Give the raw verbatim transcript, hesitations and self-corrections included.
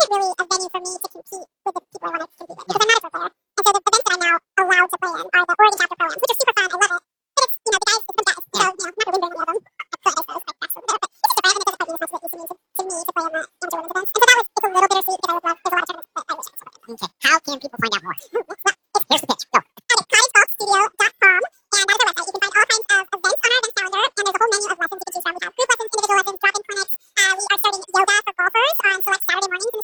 really a venue for me to compete with the people I wanted to compete with because I'm not a pro player. And so the events that I'm now allowed to play in are the Oregon chapter pro-ams, which are super fun. I love it. But it's, you know, the guys, it's some guys. So, you know, I'm not a winner in any of them. I could, I suppose, like, that's over there. But it's just different, and it doesn't quite mean as much as it used to mean to, to me to play in the amateur women's events. And so that was, it's a little bittersweet because I would love, there's a lot of tournaments that I wish I could support. Okay. How can people find out more?